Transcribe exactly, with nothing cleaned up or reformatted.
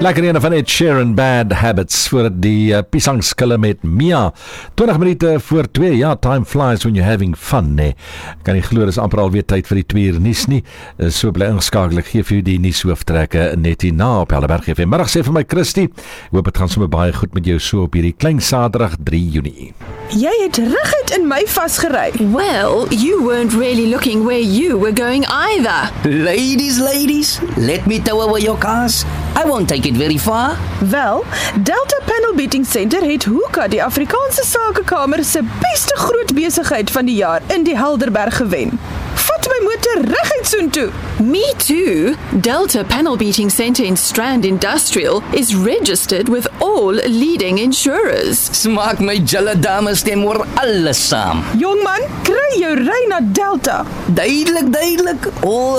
Lekker ene van Ed Sheeran, Bad Habits, voor die uh, piesangskille met Mia. twintig minute voor twee, ja, time flies when you're having fun, nee. Kan nie glo, dis amper alweer tyd vir die twee uur nuus nie. So bly ingeskakel, ek gee vir die nuushooftrekke net hierna op Helleberg F M. Middag sê vir my Christie, ek hoop het gaan sommer baie goed met jou so op hierdie klein Saterdag drie Junie. Jy het reguit in my vasgery. Well, you weren't really looking where you were going either. Ladies, ladies, let me tow away your cars. I won't take it very far. Wel, Delta Panel Beating Center het Hoeka, die Afrikaanse Sakekamer se beste groot besigheid van die jaar in die Helderberg gewen. Vat my motor reguit soontoe. Me too. Delta Panel Beating Center in Strand Industrial is registered with all leading insurers. Smaak my julle dames stem oor alles saam. Jongman, kry jou ry na Delta. Duidelik, duidelik. All